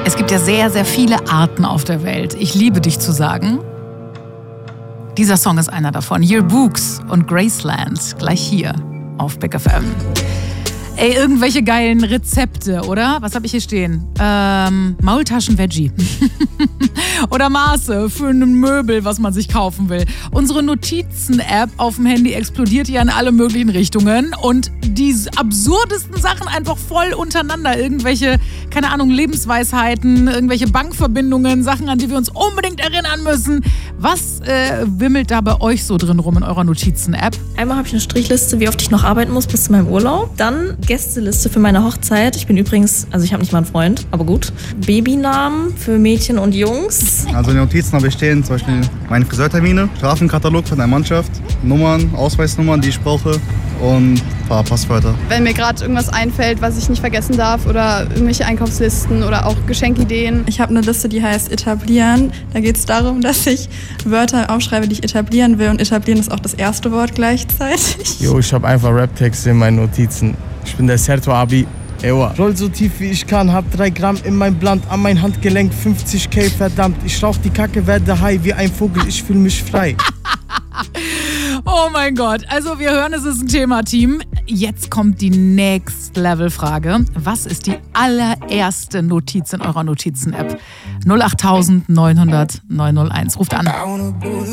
Es gibt ja sehr, sehr viele Arten auf der Welt. Ich liebe dich zu sagen. Dieser Song ist einer davon. Yearbooks und Graceland. Gleich hier auf Big FM. Ey, irgendwelche geilen Rezepte, oder? Was habe ich hier stehen? Maultaschen-Veggie. Oder Maße für ein Möbel, was man sich kaufen will. Unsere Notizen-App auf dem Handy explodiert hier in alle möglichen Richtungen. Und die absurdesten Sachen einfach voll untereinander. Irgendwelche, keine Ahnung, Lebensweisheiten, irgendwelche Bankverbindungen, Sachen, an die wir uns unbedingt erinnern müssen. Was wimmelt da bei euch so drin rum in eurer Notizen-App? Einmal habe ich eine Strichliste, wie oft ich noch arbeiten muss bis zu meinem Urlaub. Dann Gästeliste für meine Hochzeit. Ich bin übrigens, also ich habe nicht mal einen Freund, aber gut. Babynamen für Mädchen und Jungs. Also in den Notizen habe ich stehen zum Beispiel meine Friseurtermine, Strafenkatalog von der Mannschaft, Nummern, Ausweisnummern, die ich brauche und ein paar Passwörter. Wenn mir gerade irgendwas einfällt, was ich nicht vergessen darf oder irgendwelche Einkaufslisten oder auch Geschenkideen. Ich habe eine Liste, die heißt etablieren. Da geht es darum, dass ich Wörter aufschreibe, die ich etablieren will und etablieren ist auch das erste Wort gleichzeitig. Jo, ich habe einfach Rap-Texte in meinen Notizen. Ich bin der Serto Abi. Ewa. Roll so tief wie ich kann, hab 3 Gramm in mein Blunt, an mein Handgelenk 50.000, verdammt. Ich rauch die Kacke, werde high wie ein Vogel, ich fühl mich frei. Oh mein Gott, also wir hören, es ist ein Thema, Team. Jetzt kommt die Next-Level-Frage. Was ist die allererste Notiz in eurer Notizen-App? 08000 900 901. Ruft an.